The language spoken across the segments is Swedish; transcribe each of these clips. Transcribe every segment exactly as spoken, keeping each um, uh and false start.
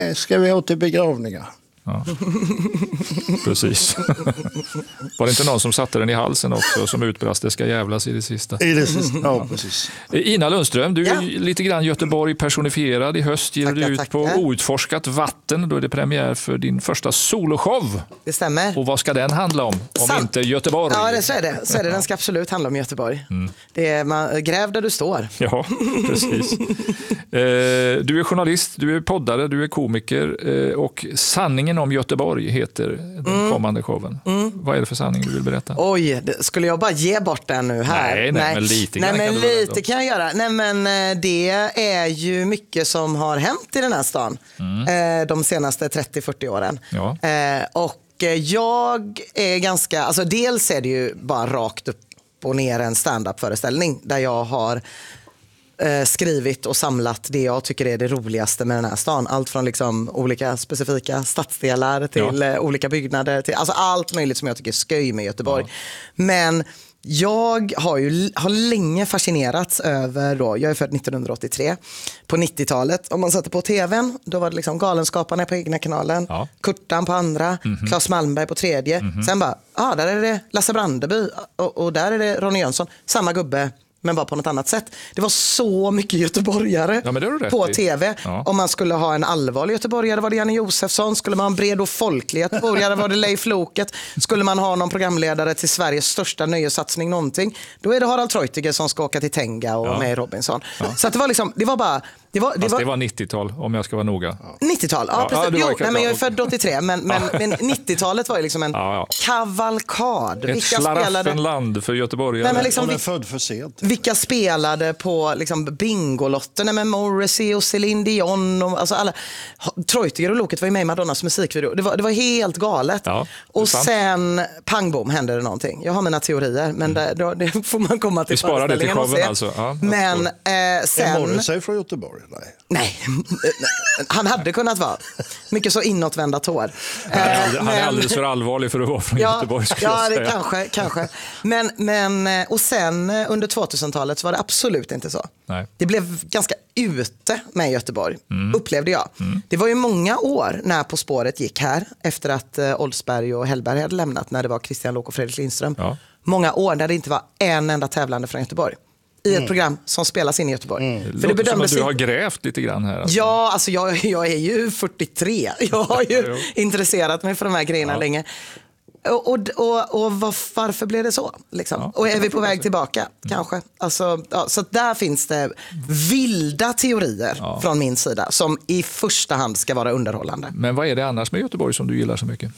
ska vi ha till begravningar. Ja. Precis. Var det inte någon som satte den i halsen också som utbrast det ska jävlas i det sista? I det sista, ja precis. Ina Lundström, du är Ja. lite grann Göteborg personifierad. I höst ger Tackar, du ut tackar. på Outforskat vatten. Då är det premiär för din första soloshow. Det stämmer. Och vad ska den handla om? Om Sant. inte Göteborg? Ja, det, så är det. Så är det. Den ska absolut handla om Göteborg. Mm. Det är, man, gräv där du står. Ja, precis. Eh, du är journalist, du är poddare, du är komiker eh, och Sanningen om Göteborg heter den Mm. kommande showen. Mm. Vad är det för sanning du vill berätta? Oj, det, skulle jag bara ge bort den nu här? Nej, nej, men lite nej, grann men kan du väl lite ändå. kan jag göra. Nej, men eh, det är ju mycket som har hänt i den här stan eh, de senaste trettio till fyrtio åren. Ja. Eh, och eh, jag är ganska, alltså dels är det ju bara rakt upp och ner en stand-up-föreställning där jag har eh, skrivit och samlat det jag tycker är det roligaste med den här stan. Allt från liksom olika specifika stadsdelar till Ja. eh, olika byggnader. Till, alltså allt möjligt som jag tycker är sköj med Göteborg. Ja. Men jag har ju har länge fascinerats över, då, jag är född nittonhundraåttiotre, på nittiotalet. Om man satte på tvn, då var det liksom Galenskaparna på egna kanalen, Ja. Kurtan på andra, Mhm. Claes Malmberg på tredje. Sen bara, ah, där är det Lasse Brandeby och, och där är det Ronny Jönsson. Samma gubbe, men bara på något annat sätt. Det var så mycket göteborgare Ja, men det har du rätt på i. tv. Ja. Om man skulle ha en allvarlig göteborgare var det Janne Josefsson. Skulle man ha en bred och folklig göteborgare var det Leif Loket. Skulle man ha någon programledare till Sveriges största nöjesatsning någonting, då är det Harald Treutiger som ska åka till Tenga och Ja. med i Robinson. Så att det var liksom, det var bara det var, det Fast var, det var nittiotal om jag ska vara noga. nittiotal, ja, Ja, precis. ja, du var jo, kanske- nej, men jag är okej. född åttiotre, men, men, men nittiotalet var ju liksom en Ja, ja. kavalkad. Ett slaraffenland för göteborgare. Nej, men liksom, Hon är vi- född för sent. vilka spelade på liksom, Bingolotten med Morrissey och Celine Dion och, alltså alla. Treutiger och Loket var ju med i Madonnas musikvideo. Det var, det var helt galet. Ja, det är och sant. sen pang bom hände det någonting. Jag har mina teorier, men det, då, det får man komma till Vi sparar det till föreställningen och showen se. alltså. Ja, jag men eh, Är sen... Morrissey från Göteborg? Nej. Nej, han hade kunnat vara. Mycket så inåtvända tår. Han är alldeles- Eh, Han är men- alldeles för allvarlig för att vara från Ja, Göteborg, skulle ja jag det säga. kanske, kanske. Men, men, eh, och sen eh, under tvåtusentalet så var det absolut inte så. Nej. Det blev ganska ute med Göteborg, upplevde jag. Det var ju många år när På spåret gick här, efter att eh, Oldsberg och Hellberg hade lämnat, när det var Christian Lok och Fredrik Lindström. Ja. Många år där det inte var en enda tävlande från Göteborg. I ett program som spelas in i Göteborg. Det För det låter som bedömdes att du har i- grävt lite grann här. Alltså. Ja, alltså jag, jag är ju fyrtiotre. Jag har ju Jo. intresserat mig för de här grejerna Ja. länge. Och, och, och, och var, varför blev det så? Liksom? Ja, och är det vi kan på man väg fråga sig. tillbaka? Kanske. Alltså, ja, så att där finns det vilda teorier Ja. från min sida som i första hand ska vara underhållande. Men vad är det annars med Göteborg som du gillar så mycket?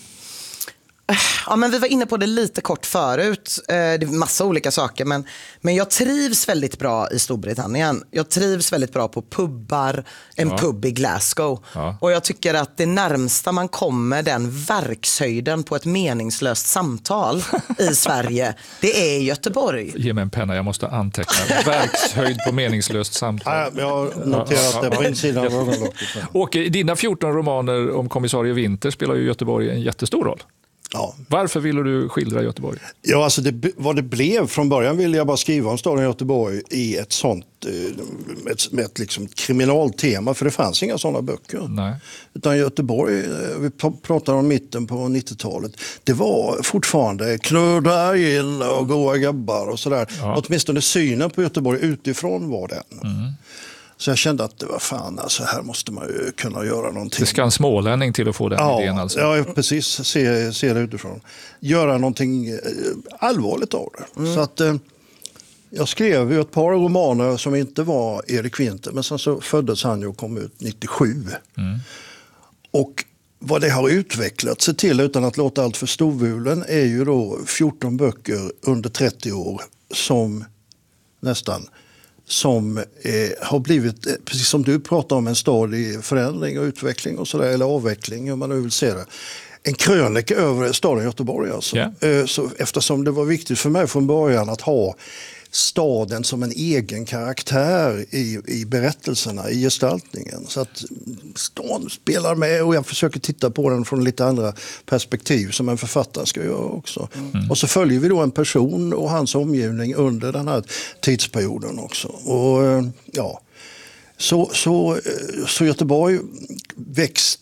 Ja, men vi var inne på det lite kort förut. Eh, Det är massa olika saker. Men, men jag trivs väldigt bra i Storbritannien. Jag trivs väldigt bra på pubbar. En Ja. pub i Glasgow. Ja. Och jag tycker att det närmsta man kommer den verkshöjden på ett meningslöst samtal i Sverige, det är Göteborg. Ge mig en penna, jag måste anteckna. Verkshöjd på meningslöst samtal. Ja, jag har noterat det på insidan av ögonlocket. Åke, i dina fjorton romaner om kommissarie Winter spelar ju Göteborg en jättestor roll. Ja. Varför ville du skildra Göteborg? Ja, alltså det, vad det blev. Från början ville jag bara skriva om staden Göteborg i ett sånt eh, ett, med ett liksom kriminaltema, för det fanns inga sådana böcker. Nej. Utan Göteborg, eh, vi pr- pratar om mitten på nittiotalet, det var fortfarande knöda in och goa gabbar och sådär. Ja. Åtminstone synen på Göteborg utifrån var den. Mm. Så jag kände att det var fan, alltså här måste man ju kunna göra någonting. Det ska en smålänning till att få den Ja, idén alltså. ja, precis. Se, se det utifrån. Göra någonting eh, allvarligt av det. Så att, eh, jag skrev ju ett par romaner som inte var Erik Winter, men sen så föddes han ju och kom ut nittiosju. Mm. Och vad det har utvecklat sig till, utan att låta allt för storvulen, är ju då fjorton böcker under trettio år som nästan som eh, har blivit, eh, precis som du pratar om, en stad i förändring och utveckling och sådär, eller avveckling hur man nu vill se det. En krönika över staden Göteborg alltså. Yeah. Eh, så, eftersom det var viktigt för mig från början att ha staden som en egen karaktär i, i berättelserna, i gestaltningen. Så att staden spelar med och jag försöker titta på den från lite andra perspektiv som en författare ska göra också. Mm. Och så följer vi då en person och hans omgivning under den här tidsperioden också. Och ja, Så, så, så Göteborg växte